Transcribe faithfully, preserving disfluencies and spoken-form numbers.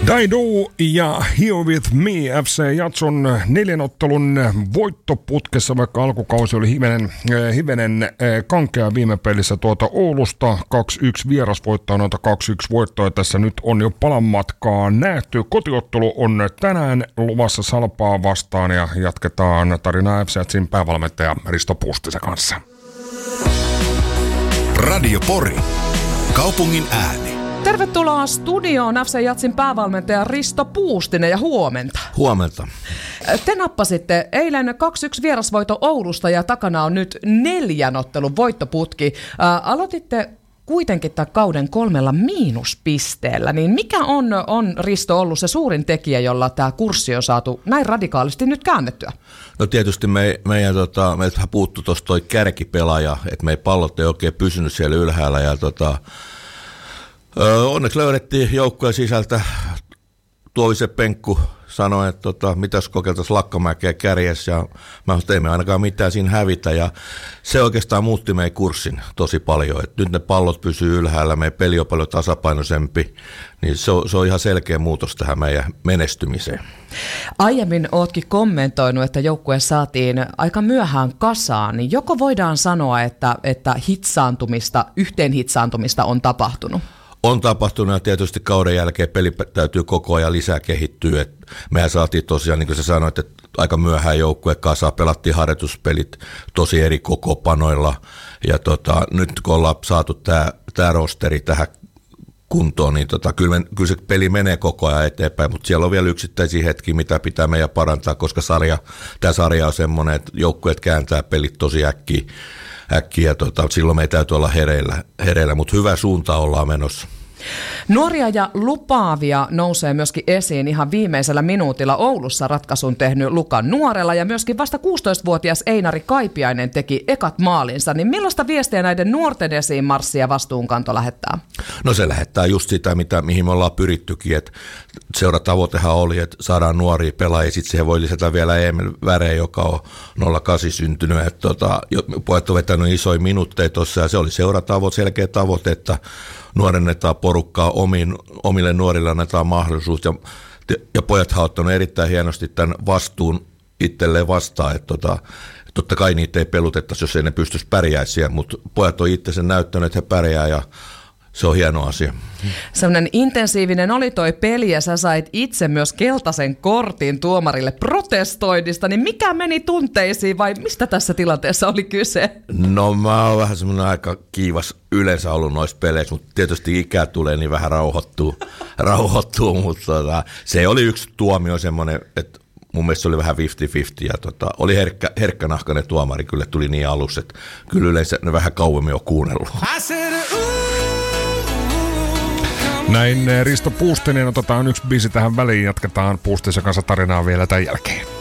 Daido ja Here With Me F C Jatson neljän ottelun voittoputkessa, vaikka alkukausi oli hivenen, hivenen kankea viime pelissä tuota Oulusta. kaksi yksi vierasvoittoa, noita kaksi yksi voittoa tässä nyt on jo palan matkaa nähty. Kotiottelu on tänään luvassa Salpaa vastaan ja jatketaan tarinaa F C Jatsin päävalmentaja Risto Puustisen kanssa. Radio Pori, kaupungin ääni. Tervetuloa studioon F C Jatsin päävalmentaja Risto Puustinen ja huomenta. Huomenta. Te nappasitte eilen kaksi yksi vierasvoitto Oulusta ja takana on nyt neljän ottelun voittoputki. Ää, aloititte kuitenkin tämän kauden kolmella miinuspisteellä, niin mikä on, on Risto ollut se suurin tekijä, jolla tämä kurssi on saatu näin radikaalisti nyt käännettyä? No tietysti me, meidän, tota, meiltä puuttui tuossa toi kärkipelaaja, että meidän pallot ei oikein pysynyt siellä ylhäällä ja tota, onneksi löydettiin joukkojen sisältä. Tuovisen Penkku sanoi, että tota, mitäs kokeiltaisiin Lakkamäkeä kärjessä, ja mä sanoin, että ei me ainakaan mitään siinä hävitä, ja se oikeastaan muutti meidän kurssin tosi paljon, että nyt ne pallot pysyy ylhäällä, meidän peli on paljon tasapainoisempi, niin se on, se on ihan selkeä muutos tähän meidän menestymiseen. Aiemmin ootkin kommentoinut, että joukkue saatiin aika myöhään kasaan, niin joko voidaan sanoa, että, että hitsaantumista, yhteen hitsaantumista on tapahtunut? On tapahtunut ja tietysti kauden jälkeen peli täytyy koko ajan lisää kehittyä. Et mehän saatiin tosiaan, niin kuin sä sanoit, että aika myöhään joukkue kasaan, pelattiin harjoituspelit tosi eri kokopanoilla. Ja tota, nyt kun ollaan saatu tämä tää rosteri tähän kuntoon, niin tota, kyllä, me, kyllä se peli menee koko ajan eteenpäin, mutta siellä on vielä yksittäisiä hetkiä, mitä pitää meidän parantaa, koska sarja, tämä sarja on semmoinen, että joukkueet kääntää pelit tosi äkkiä. äkkiä tota, silloin meidän täytyy olla hereillä, hereillä, mutta hyvä suunta ollaan menossa. Nuoria ja lupaavia nousee myöskin esiin ihan viimeisellä minuutilla. Oulussa ratkaisun tehnyt Lukan Nuorella ja myöskin vasta kuusitoistavuotias Einari Kaipiainen teki ekat maalinsa. Niin millaista viestiä näiden nuorten esiin marssi ja vastuunkanto lähettää? No se lähettää just sitä, mitä, mihin me ollaan pyrittykin. Et seuratavoitehan oli, että saadaan nuoria pelaajia. Sitten siihen voi lisätä vielä Emil Väre, joka on nolla kahdeksan syntynyt. Et tota, pojat on vetänyt isoja minuutteja tuossa ja se oli seuratavoite, selkeä tavoite, että nuorennetaan porukkaa omiin, omille nuorille, annetaan mahdollisuus ja, ja pojat on ottanut erittäin hienosti tämän vastuun itselleen vastaan, että tota, totta kai niitä ei pelutettaisi, jos ei ne pystyisi pärjäisiä, mutta pojat on itse sen näyttänyt, että he pärjää ja se on hieno asia. Sellainen intensiivinen oli toi peli ja sä sait itse myös keltaisen kortin tuomarille protestoinnista, niin mikä meni tunteisiin vai mistä tässä tilanteessa oli kyse? No mä oon vähän semmoinen aika kiivas yleensä ollut noissa peleissä, mutta tietysti ikää tulee niin vähän rauhoittuu, rauhoittuu mutta tota, se oli yksi tuomio semmoinen, että mun mielestä se oli vähän viisikymmentä viisikymmentä ja tota, oli herkkä, herkkänahkainen tuomari, kyllä tuli niin alussa, että kyllä yleensä ne vähän kauemmin on kuunnellut. Näin Risto Puustinen, otetaan yksi biisi tähän väliin, jatketaan Puustisen kanssa tarinaa vielä tämän jälkeen.